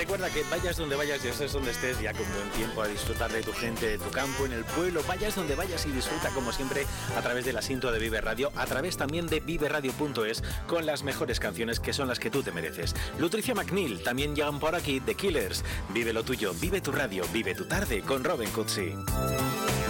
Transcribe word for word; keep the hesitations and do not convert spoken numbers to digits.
Recuerda que vayas donde vayas y estés donde estés, ya con buen tiempo, a disfrutar de tu gente, de tu campo, en el pueblo, vayas donde vayas y disfruta como siempre a través del asiento de Vive Radio, a través también de vive radio punto es, con las mejores canciones que son las que tú te mereces. Lutricia McNeil, también llegan por aquí, The Killers. Vive lo tuyo, vive tu radio, vive tu tarde con Robin Cutsi.